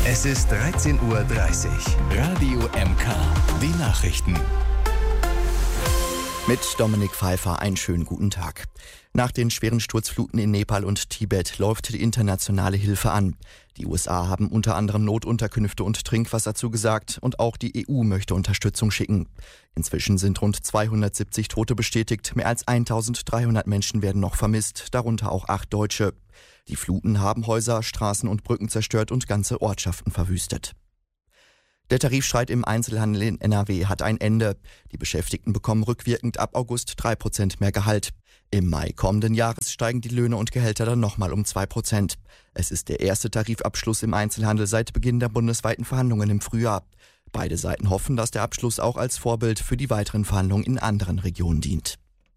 Es ist 13:30 Uhr. Radio MK. Die Nachrichten. Mit Dominik Pfeiffer einen schönen guten Tag. Nach den schweren Sturzfluten in Nepal und Tibet läuft die internationale Hilfe an. Die USA haben unter anderem Notunterkünfte und Trinkwasser zugesagt und auch die EU möchte Unterstützung schicken. Inzwischen sind rund 270 Tote bestätigt, mehr als 1300 Menschen werden noch vermisst, darunter auch 8 Deutsche. Die Fluten haben Häuser, Straßen und Brücken zerstört und ganze Ortschaften verwüstet. Der Tarifstreit im Einzelhandel in NRW hat ein Ende. Die Beschäftigten bekommen rückwirkend ab August 3% mehr Gehalt. Im Mai kommenden Jahres steigen die Löhne und Gehälter dann nochmal um 2%. Es ist der erste Tarifabschluss im Einzelhandel seit Beginn der bundesweiten Verhandlungen im Frühjahr. Beide Seiten hoffen, dass der Abschluss auch als Vorbild für die weiteren Verhandlungen in anderen Regionen dient.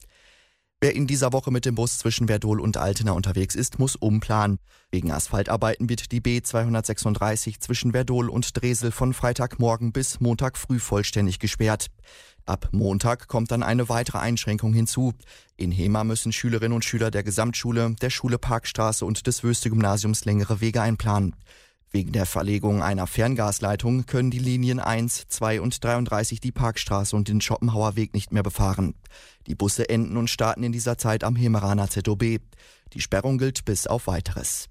Wer in dieser Woche mit dem Bus zwischen Werdohl und Altena unterwegs ist, muss umplanen. Wegen Asphaltarbeiten wird die B236 zwischen Werdohl und Dresel von Freitagmorgen bis Montag früh vollständig gesperrt. Ab Montag kommt dann eine weitere Einschränkung hinzu. In Hemer müssen Schülerinnen und Schüler der Gesamtschule, der Schule Parkstraße und des Wöste-Gymnasiums längere Wege einplanen. Wegen der Verlegung einer Ferngasleitung können die Linien 1, 2 und 33 die Parkstraße und den Schopenhauer Weg nicht mehr befahren. Die Busse enden und starten in dieser Zeit am Hemeraner ZOB. Die Sperrung gilt bis auf Weiteres.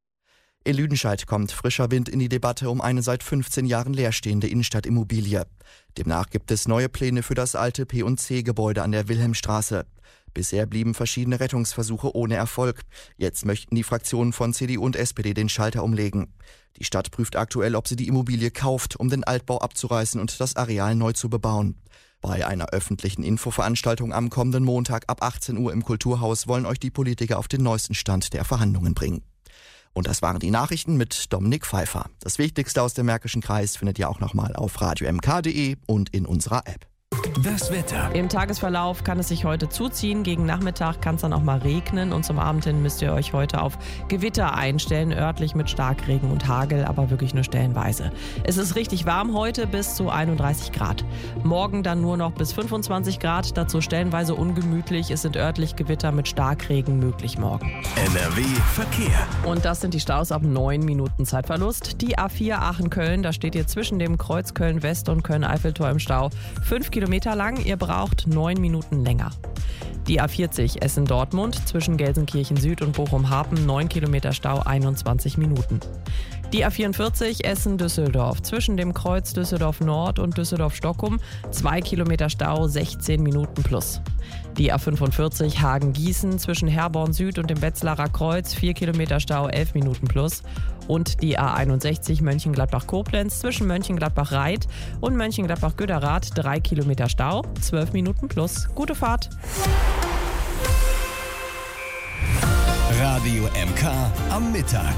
In Lüdenscheid kommt frischer Wind in die Debatte um eine seit 15 Jahren leerstehende Innenstadtimmobilie. Demnach gibt es neue Pläne für das alte P&C-Gebäude an der Wilhelmstraße. Bisher blieben verschiedene Rettungsversuche ohne Erfolg. Jetzt möchten die Fraktionen von CDU und SPD den Schalter umlegen. Die Stadt prüft aktuell, ob sie die Immobilie kauft, um den Altbau abzureißen und das Areal neu zu bebauen. Bei einer öffentlichen Infoveranstaltung am kommenden Montag ab 18 Uhr im Kulturhaus wollen euch die Politiker auf den neuesten Stand der Verhandlungen bringen. Und das waren die Nachrichten mit Dominik Pfeiffer. Das Wichtigste aus dem Märkischen Kreis findet ihr auch nochmal auf radiomk.de und in unserer App. Das Wetter. Im Tagesverlauf kann es sich heute zuziehen. Gegen Nachmittag kann es dann auch mal regnen. Und zum Abend hin müsst ihr euch heute auf Gewitter einstellen. Örtlich mit Starkregen und Hagel, aber wirklich nur stellenweise. Es ist richtig warm heute, bis zu 31 Grad. Morgen dann nur noch bis 25 Grad. Dazu stellenweise ungemütlich. Es sind örtlich Gewitter mit Starkregen möglich morgen. NRW Verkehr. Und das sind die Staus ab 9 Minuten Zeitverlust. Die A4 Aachen-Köln, da steht ihr zwischen dem Kreuz Köln-West und Köln-Eiffeltor im Stau. 5 Kilometer lang, ihr braucht 9 Minuten länger. Die A40 Essen-Dortmund zwischen Gelsenkirchen Süd und Bochum-Hapen, 9 Kilometer Stau, 21 Minuten. Die A44 Essen-Düsseldorf zwischen dem Kreuz Düsseldorf-Nord und Düsseldorf-Stockholm, 2 Kilometer Stau, 16 Minuten plus. Die A45 Hagen-Gießen zwischen Herborn Süd und dem Wetzlarer Kreuz, 4 Kilometer Stau, 11 Minuten plus. Und die A61 Mönchengladbach-Koblenz zwischen Mönchengladbach-Reit und Mönchengladbach-Göderath, 3 Kilometer Stau, 12 Minuten plus. Gute Fahrt! Radio MK am Mittag.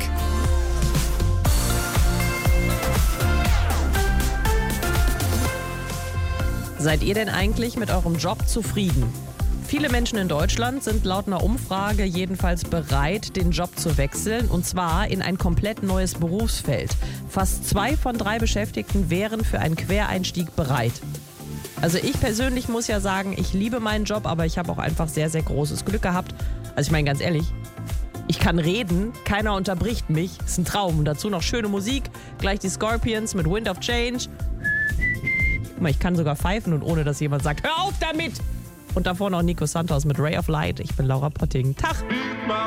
Seid ihr denn eigentlich mit eurem Job zufrieden? Viele Menschen in Deutschland sind laut einer Umfrage jedenfalls bereit, den Job zu wechseln, und zwar in ein komplett neues Berufsfeld. Fast 2 von 3 Beschäftigten wären für einen Quereinstieg bereit. Also ich persönlich muss ja sagen, ich liebe meinen Job, aber ich habe auch einfach sehr, sehr großes Glück gehabt. Also ich meine ganz ehrlich, ich kann reden, keiner unterbricht mich, ist ein Traum. Und dazu noch schöne Musik, gleich die Scorpions mit Wind of Change. Guck mal, ich kann sogar pfeifen und ohne dass jemand sagt, hör auf damit! Und davor noch Nico Santos mit Ray of Light. Ich bin Laura Potting. Tag!